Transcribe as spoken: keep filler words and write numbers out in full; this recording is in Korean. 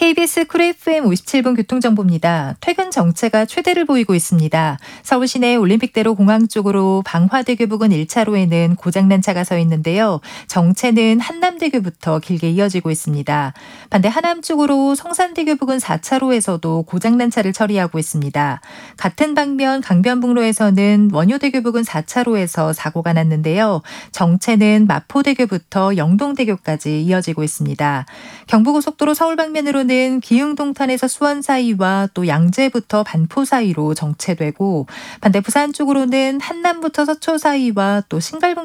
케이비에스 쿨 에프엠 오십칠 분 교통정보입니다. 퇴근 정체가 최대를 보이고 있습니다. 서울 시내 올림픽대로 공항 쪽으로 방화대교 부근 일 차로에는 고장난 차가 서 있는데요. 정체는 한남대교부터 길게 이어지고 있습니다. 반대 하남 쪽으로 성산대교 부근 사 차로에서도 고장난 차를 처리하고 있습니다. 같은 방면 강변북로에서는 원효대교 부근 사 차로에서 사고가 났는데요. 정체는 마포대교부터 영동대교까지 이어지고 있습니다. 경부고속도로 서울 방면으로는 기흥동탄에서 수원 사이와 또 양재부터 반포 사이로 정체되고 반대 부산 쪽으로는 한남부터 서초 사이와 또 신갈봉